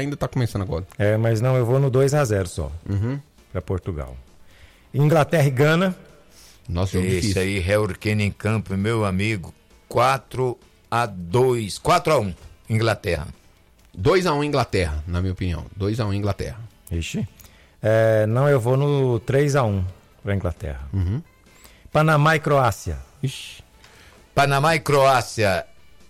ainda tá começando agora. Mas não, eu vou no 2-0 só. Pra Portugal. Inglaterra e Gana. Nossa, jogo Esse difícil. aí, Harry Kane em campo, meu amigo. 4-2. 4-1, Inglaterra. 2-1 Inglaterra, na minha opinião. 2-1 Inglaterra. Ixi. Não, eu vou no 3-1 pra Inglaterra. Panamá e Croácia. Ixi. Panamá e Croácia.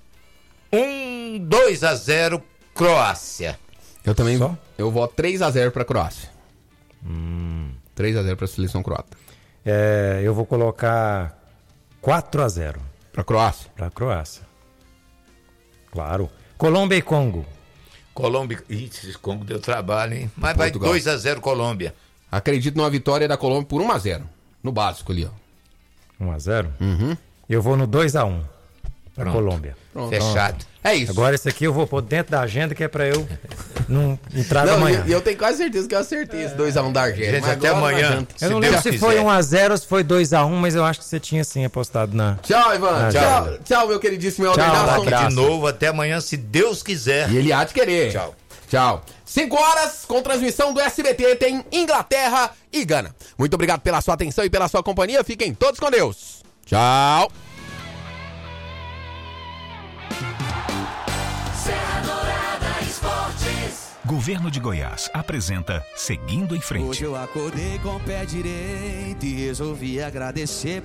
2-0, Croácia. Eu também Só? eu voto 3-0 pra Croácia. 3-0 pra seleção croata. Eu vou colocar 4-0 Pra Croácia. pra Croácia. Claro. Colômbia e Congo. Colômbia. Esse Congo deu trabalho, hein? Mas vai Portugal. 2-0 Colômbia. Acredito numa vitória da Colômbia por 1-0. No básico ali, ó. 1-0? Eu vou no 2-1 pra Pronto. Colômbia. Pronto. Fechado. É isso. Agora esse aqui eu vou pôr dentro da agenda, que é pra eu não entrar Não, amanhã. e eu tenho quase certeza que eu acertei esse 2-1 da Argélia. Gente, mas até agora amanhã. adianta. Eu não se lembro Deus se quiser. foi 1-0 ou se foi 2-1, mas eu acho que você tinha sim apostado na... Tchau, Ivan. Tchau. Tchau, meu queridíssimo Tchau, Helder Nelson. abraço. De novo, até amanhã, se Deus quiser. E ele há de querer. Tchau. Tchau. 5 horas com transmissão do SBT, tem Inglaterra e Gana. Muito obrigado pela sua atenção e pela sua companhia. Fiquem todos com Deus. Tchau. Governo de Goiás apresenta Seguindo em Frente. Hoje eu acordei com o pé direito e resolvi agradecer.